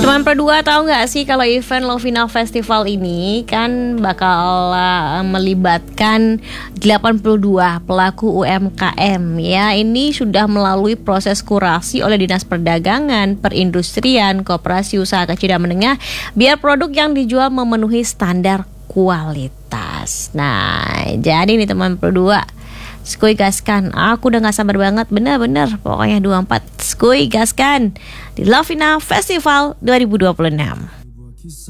Teman berdua tahu nggak sih kalau event Lovina Festival ini kan bakal melibatkan 82 pelaku UMKM ya. Ini sudah melalui proses kurasi oleh Dinas Perdagangan, Perindustrian, Koperasi Usaha Kecil dan Menengah biar produk yang dijual memenuhi standar kualitas. Nah, jadi nih teman berdua, skuy gaskan, aku udah gak sabar banget, bener-bener, pokoknya 24 skuy gaskan di Lovina Festival 2026.